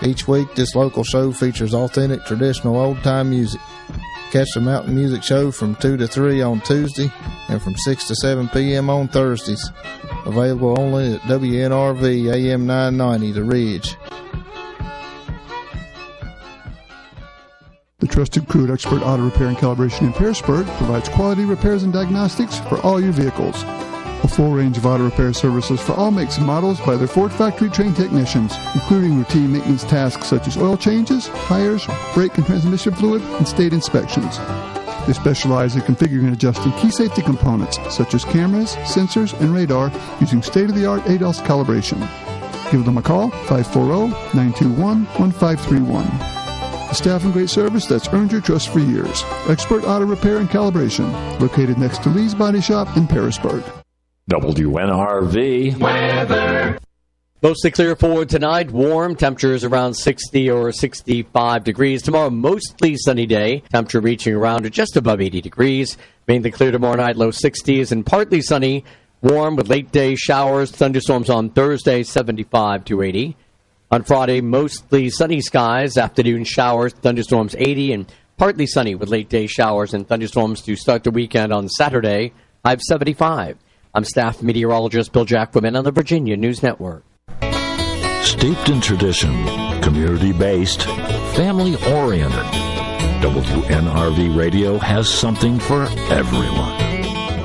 Each week, this local show features authentic, traditional, old-time music. Catch the Mountain Music Show from 2 to 3 on Tuesday and from 6 to 7 p.m. on Thursdays. Available only at WNRV AM 990, The Ridge. The trusted crew at Expert Auto Repair and Calibration in Pearisburg provides quality repairs and diagnostics for all your vehicles. A full range of auto repair services for all makes and models by their Ford factory-trained technicians, including routine maintenance tasks such as oil changes, tires, brake and transmission fluid, and state inspections. They specialize in configuring and adjusting key safety components such as cameras, sensors, and radar using state-of-the-art ADAS calibration. Give them a call, 540-921-1531. The staff and great service that's earned your trust for years. Expert Auto Repair and Calibration, located next to Lee's Body Shop in Pearisburg. WNRV weather. Mostly clear for tonight. Warm. Temperatures around 60 or 65 degrees. Tomorrow, mostly sunny day. Temperature reaching around just above 80 degrees. Mainly clear tomorrow night, low 60s and partly sunny. Warm with late day showers. Thunderstorms on Thursday, 75 to 80. On Friday, mostly sunny skies. Afternoon showers. Thunderstorms 80 and partly sunny with late day showers and thunderstorms to start the weekend on Saturday. High of 75. I'm staff meteorologist Bill Jackwoman on the Virginia News Network. Steeped in tradition, community-based, family-oriented, WNRV Radio has something for everyone.